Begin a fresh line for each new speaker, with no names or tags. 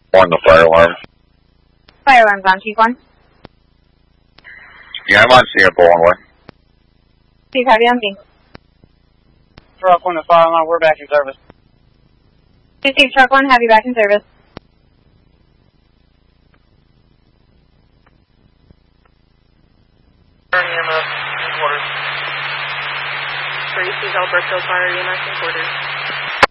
On the fire alarm.
Fire alarm's on, Chief 1.
Yeah, I'm on Singapore one-way.
Chief, have you on me?
Truck 1 to fire alarm, we're back in service.
Chief, Truck 1, have you back in service.
EMS in quarters. Tracy's Alberto Fire EMS in quarters.